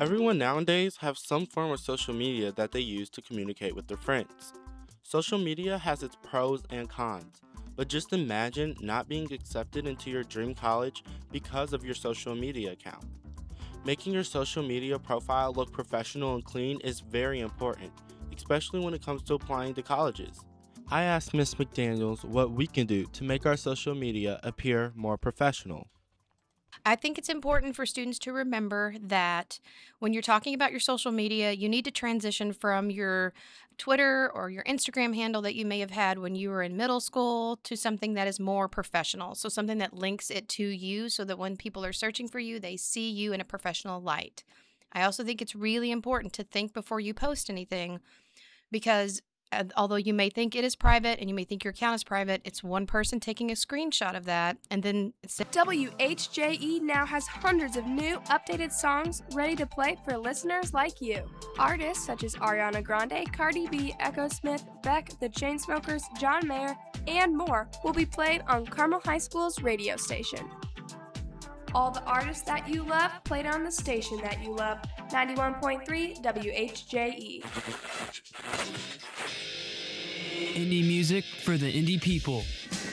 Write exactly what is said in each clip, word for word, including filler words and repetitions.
Everyone nowadays have some form of social media that they use to communicate with their friends. Social media has its pros and cons, but just imagine not being accepted into your dream college because of your social media account. Making your social media profile look professional and clean is very important, especially when it comes to applying to colleges. I asked Miss McDaniels what we can do to make our social media appear more professional. I think it's important for students to remember that when you're talking about your social media, you need to transition from your Twitter or your Instagram handle that you may have had when you were in middle school to something that is more professional. So, something that links it to you so that when people are searching for you, they see you in a professional light. I also think it's really important to think before you post anything because uh, although you may think it is private and you may think your account is private, it's one person taking a screenshot of that and then it's W H J E now has hundreds of new, updated songs ready to play for listeners like you. Artists such as Ariana Grande, Cardi B, Echo Smith, Beck, The Chainsmokers, John Mayer, and more will be played on Carmel High School's radio station. All the artists that you love played on the station that you love. ninety-one point three W H J E. Indie music for the indie people.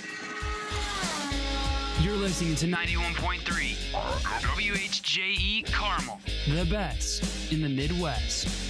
You're listening to ninety-one point three W H J E Carmel, the best in the Midwest.